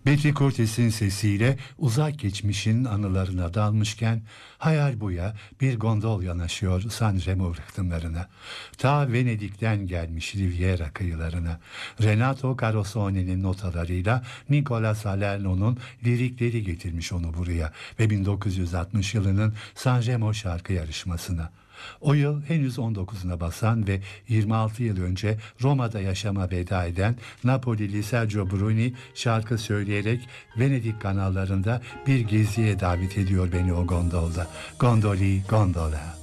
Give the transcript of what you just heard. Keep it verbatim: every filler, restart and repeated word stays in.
Betty Curtis'in sesiyle uzak geçmişin anılarına dalmışken hayal buya bir gondol yanaşıyor San Remo rıhtımlarına. Ta Venedik'ten gelmiş Riviera kıyılarına. Renato Carossone'nin notalarıyla Nicola Salerno'nun lirikleri getirmiş onu buraya ve bin dokuz yüz altmış yılının San Remo şarkı yarışmasına. O yıl henüz on dokuzuna basan ve yirmi altı yıl önce Roma'da yaşama veda eden Napolili Sergio Bruni şarkı söyleyerek Venedik kanallarında bir geziye davet ediyor beni o gondolda. Gondoli gondola.